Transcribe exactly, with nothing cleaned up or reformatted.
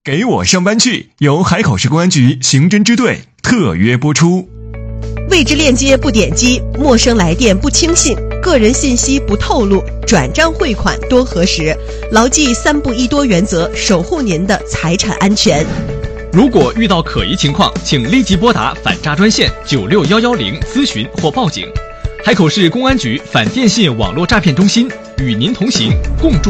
给我上班去，由海口市公安局刑侦支队特约播出。 未知链接不点击，陌生来电不轻信，个人信息不透露，转账汇款多核实，牢记三不一多原则，守护您的财产安全。 如果遇到可疑情况，请立即拨打反诈专线九六一一零咨询或报警。海口市公安局反电信网络诈骗中心与您同行，共筑